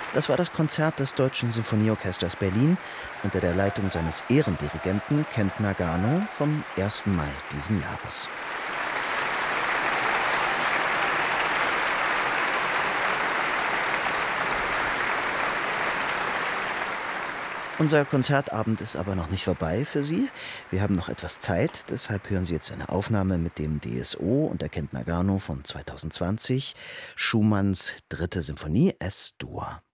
Das war das Konzert des Deutschen Sinfonieorchesters Berlin unter der Leitung seines Ehrendirigenten Kent Nagano vom 1. Mai diesen Jahres. Unser Konzertabend ist aber noch nicht vorbei für Sie. Wir haben noch etwas Zeit, deshalb hören Sie jetzt eine Aufnahme mit dem DSO und der Kent Nagano von 2020, Schumanns 3. Symphonie S-Dur.